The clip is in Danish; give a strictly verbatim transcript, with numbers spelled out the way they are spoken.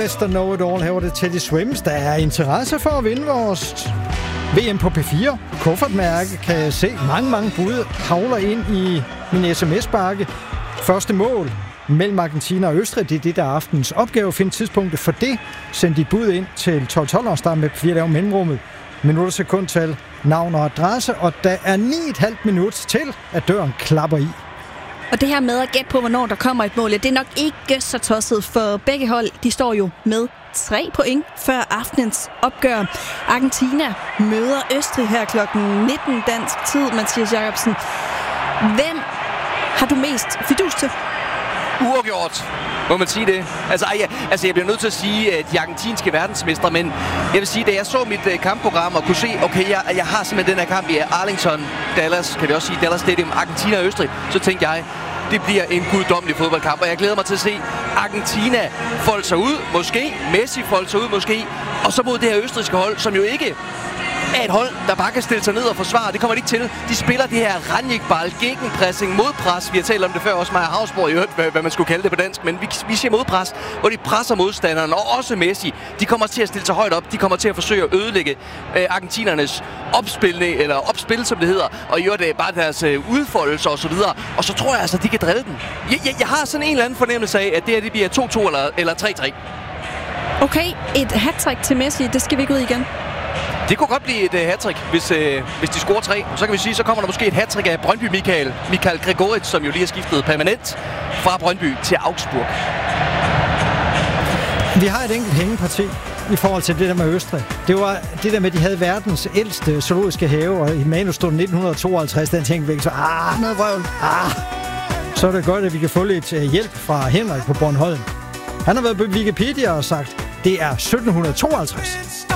mister Know-it-all. Her var det Teddy Swims. Der er interesse for at vinde vores V M på P fire. Kuffertmærke kan jeg se. Mange, mange bud havler ind i min sms-bakke. Første mål mellem Argentina og Østrig. Det er det, der er aftens opgave at finde tidspunktet for det. Send dit bud ind til tolv tolv og start med P fire, der mellemrummet. Minutter, sekundtal, navn og adresse. Og der er ni komma fem minut til, at døren klapper i. Og det her med at gætte på, hvornår der kommer et mål, det er nok ikke så tosset, for begge hold, de står jo med tre point før aftenens opgør. Argentina møder Østrig her klokken nitten dansk tid, Mathias Jacobsen. Hvem har du mest fidus til? Uafgjort, må man sige det. Altså, jeg, altså, jeg bliver nødt til at sige, at de argentinske verdensmestre, men jeg vil sige, da jeg så mit uh, kampprogram og kunne se, okay, jeg, jeg har simpelthen den her kamp i Arlington, Dallas, kan vi også sige, Dallas Stadium, Argentina og Østrig, så tænkte jeg, det bliver en guddommelig fodboldkamp, og jeg glæder mig til at se Argentina folde sig ud, måske, Messi folde sig ud, måske, og så mod det her østrigske hold, som jo ikke er et hold, der bare kan stille sig ned og forsvare. Det kommer de ikke til. De spiller det her Ranjikball, gegenpressing, modpres. Vi har talt om det før, også Maja Havsborg, i øvrigt, hvad, hvad man skulle kalde det på dansk, men vi, vi siger modpres, hvor de presser modstanderen, og også Messi. De kommer til at stille sig højt op. De kommer til at forsøge at ødelægge øh, argentinernes opspilning, eller opspil, som det hedder, og i øvrigt bare deres øh, udfoldelser og så videre. Og så tror jeg altså, de kan drille den. Jeg, jeg, jeg har sådan en eller anden fornemmelse af, at det her det bliver to to eller, eller tre tre. Okay, et hat-trick til Messi, det skal vi ikke ud igen. Det kunne godt blive et uh, hattrick, hvis, uh, hvis de scorer tre. Så kan vi sige, så kommer der måske et hattrick af Brøndby Michael, Michael Gregoritsch, som jo lige har skiftet permanent fra Brøndby til Augsburg. Vi har et enkelt hængeparti i forhold til det der med Østrig. Det var det der med, at de havde verdens ældste zoologiske have, og i manus stod nitten tooghalvtreds, den tænkte væk, så ah, noget vrøvl, ah. Så er det godt, at vi kan få lidt hjælp fra Henrik på Bornholm. Han har været på Wikipedia og sagt, det er sytten tooghalvtreds.